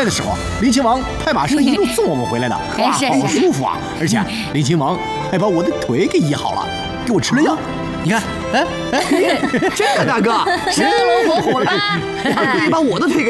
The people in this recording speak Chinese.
来的时候，林亲王派马车一路送我们回来的，哇，好舒服啊！而且林亲王还把我的腿给医好了，给我吃了药。你看， 真的，大哥， 生龙活虎了。 可以把我的腿给